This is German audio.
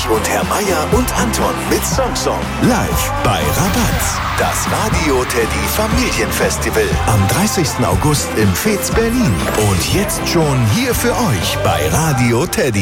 und Herr Meier und Anton mit Song live bei Rabatz. Das Radio Teddy Familienfestival am 30. August im Fez Berlin. Und jetzt schon hier für euch bei Radio Teddy.